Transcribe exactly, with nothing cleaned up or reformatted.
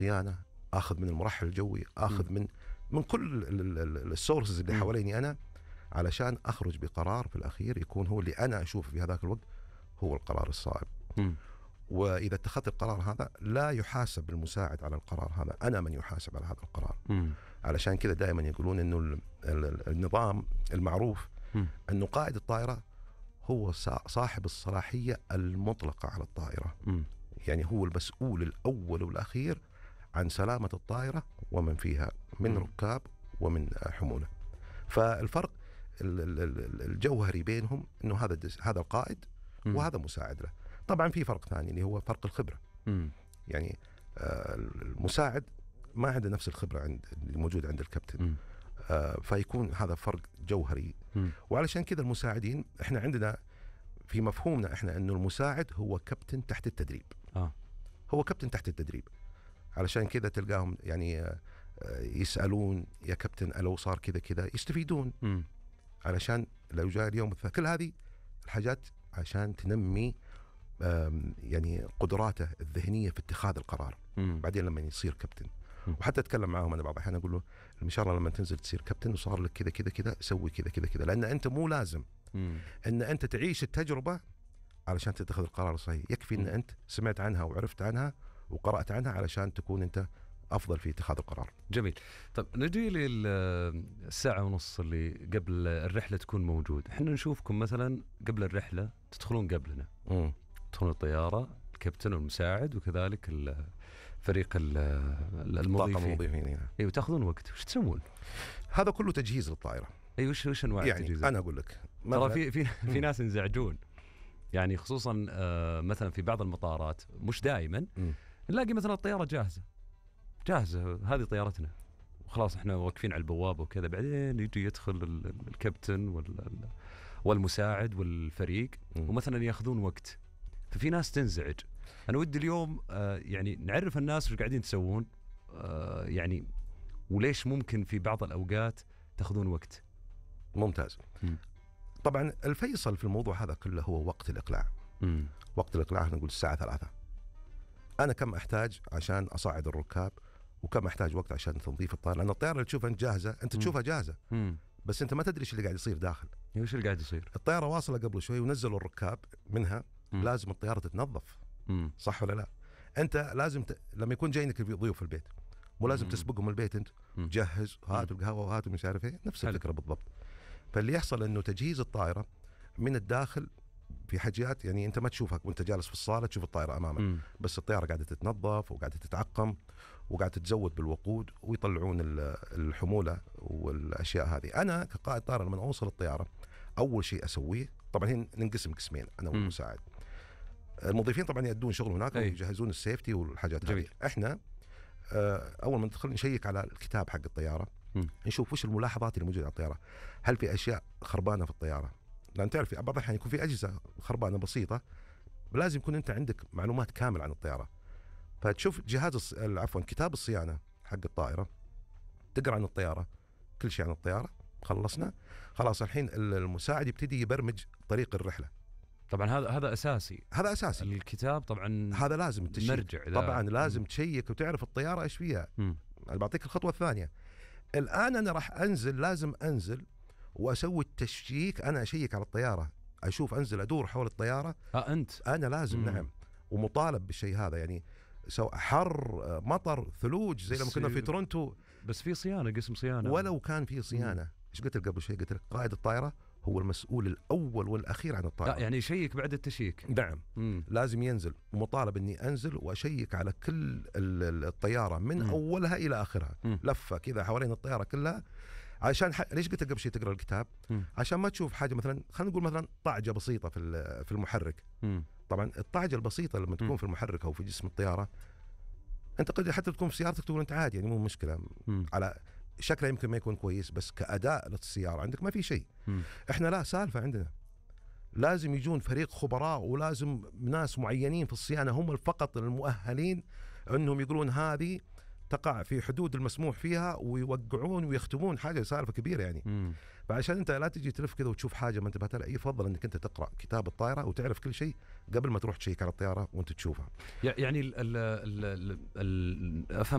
الصيانة، أخذ من المرحل الجوي، أخذ من من كل السورسز اللي حواليني أنا، علشان أخرج بقرار في الأخير يكون هو اللي أنا أشوفه في هذاك الوقت هو القرار الصائب. م. وإذا اتخذت القرار هذا لا يحاسب المساعد على القرار هذا، أنا من يحاسب على هذا القرار. م. علشان كذا دائما يقولون إنه النظام المعروف م. إنه قائد الطائرة هو صاحب الصلاحية المطلقة على الطائرة. م. يعني هو المسؤول الأول والأخير عن سلامة الطائرة ومن فيها من م. ركاب ومن حمولة. فالفرق الجوهري بينهم إنه هذا هذا القائد م. وهذا مساعد له. طبعا في فرق ثاني اللي هو فرق الخبرة. م. يعني آه المساعد ما عنده نفس الخبرة عند الموجود عند الكابتن. آه فيكون هذا فرق جوهري. م. وعلشان كذا المساعدين احنا عندنا في مفهومنا احنا انه المساعد هو كابتن تحت التدريب. آه. هو كابتن تحت التدريب. علشان كذا تلقاهم يعني آه يسألون يا كابتن لو صار كذا كذا يستفيدون. م. علشان لو جاء اليوم كل هذه الحاجات عشان تنمي يعني قدراته الذهنية في اتخاذ القرار. مم. بعدين لما يصير كابتن. مم. وحتى أتكلم معهم أنا بعض الأحيان أقول له إن شاء الله لما تنزل تصير كابتن وصار لك كذا كذا كذا سوي كذا كذا كذا، لأن أنت مو لازم مم. أن أنت تعيش التجربة علشان تتخذ القرار الصحيح، يكفي أن أنت سمعت عنها وعرفت عنها وقرأت عنها علشان تكون أنت أفضل في اتخاذ القرار. جميل. طب نجي للساعة ونص اللي قبل الرحلة تكون موجود، إحنا نشوفكم مثلا قبل الرحلة تدخلون قبلنا. مم. تدخلون الطيارة الكابتن والمساعد وكذلك الفريق المضيفين. اي وتاخذون وقت، وش تسوون؟ هذا كله تجهيز للطائرة. اي وش وش انواع يعني التجهيز؟ انا اقول لك ترى في في في ناس ينزعجون، يعني خصوصا آه مثلا في بعض المطارات مش دائما نلاقي مثلا الطيارة جاهزة جاهزة هذه طيارتنا وخلاص احنا واقفين على البوابة وكذا، بعدين يجي يدخل الكابتن والمساعد والفريق م. ومثلا ياخذون وقت، ففي ناس تنزعج. أنا ودي اليوم آه يعني نعرف الناس وش قاعدين تسوون آه يعني وليش ممكن في بعض الأوقات تأخذون وقت. ممتاز. م. طبعا الفيصل في الموضوع هذا كله هو وقت الإقلاع. م. وقت الإقلاع نقول الساعة ثلاثة. أنا كم أحتاج عشان أصعد الركاب وكم أحتاج وقت عشان تنظيف الطائرة، لأن الطائرة اللي تشوفها أنت جاهزة أنت م. تشوفها جاهزة م. بس أنت ما تدري إيش اللي قاعد يصير داخل. إيش اللي قاعد يصير؟ الطائرة واصلة قبل شوي ونزلوا الركاب منها. م. لازم الطيارة تتنظف. م. صح ولا لا؟ أنت لازم ت... لما يكون جاينك ضيوف في البيت مو لازم م. تسبقهم البيت أنت م. جهز هاتوا القهوة وهاتوا مش عارف إيه، نفس الفكرة بالضبط. فاللي يحصل إنه تجهيز الطائرة من الداخل في حاجات يعني أنت ما تشوفها وأنت جالس في الصالة تشوف الطائرة أمامك م. بس الطائرة قاعدة تتنظف وقاعدة تتعقم وقاعدة تتزود بالوقود ويطلعون الحمولة والأشياء هذه. أنا كقائد طائرة لما أوصل الطيارة أول شيء أسويه طبعا هنا ننقسم قسمين أنا والمساعد. المضيفين طبعا يأدون شغل هناك أي. ويجهزون السيفتي والحاجات هذه. إحنا أول ما ندخل نشيك على الكتاب حق الطيارة م. نشوف وش الملاحظات اللي موجودة على الطيارة، هل في أشياء خربانة في الطيارة، لأن تعرف في بعض الأحيان يكون في أجهزة خربانة بسيطة لازم يكون أنت عندك معلومات كاملة عن الطيارة. فتشوف جهاز عفوا كتاب الصيانة حق الطائرة، تقرأ عن الطيارة كل شيء عن الطيارة، خلصنا خلاص الحين المساعد يبتدي يبرمج طريق الرحلة. طبعا هذا هذا أساسي، هذا أساسي الكتاب طبعا هذا لازم تشيك طبعا لازم م. تشيك وتعرف الطيارة إيش فيها. م. أنا بعطيك الخطوة الثانية. الآن أنا راح أنزل لازم أنزل وأسوي التشيك، أنا أشيك على الطيارة أشوف أنزل أدور حول الطيارة. آه أنت أنا لازم م. نعم ومطالب بالشيء هذا، يعني سواء حر مطر ثلوج زي لما كنا في تورنتو بس في صيانة قسم صيانة ولو كان في صيانة. إيش قلت لك قبل شيء؟ قلت لك قائد الطائرة هو المسؤول الأول والأخير عن الطائرة. يعني يشيك بعد التشيك. نعم مم. لازم ينزل ومطالب أني أنزل وأشيك على كل الطيارة من مم. أولها إلى آخرها مم. لفة كذا حوالين الطيارة كلها عشان ح... ليش قلت لك قبل شيء تقرأ الكتاب؟ مم. عشان ما تشوف حاجة مثلا خلينا نقول مثلا طعجة بسيطة في في المحرك. مم. طبعا الطعجة البسيطة لما تكون مم. في المحرك أو في جسم الطيارة أنت قد حتى تكون في سيارتك تقول أنت عادي يعني مو مشكلة مم. على شكله يمكن ما يكون كويس بس كأداء للسيارة عندك ما في شيء. مم. إحنا لا سالفة عندنا لازم يجون فريق خبراء ولازم ناس معينين في الصيانة هم فقط المؤهلين أنهم يقولون هذه تقع في حدود المسموح فيها ويوقعون ويختمون حاجة سالفة كبيرة يعني. مم. فعشان أنت لا تجي تلف كذا وتشوف حاجة ما انتبهت لها، يفضل أنك أنت تقرأ كتاب الطائرة وتعرف كل شيء قبل ما تروح تشيك على الطيارة وأنت تشوفها. يعني ال ال ال ال ال أفهم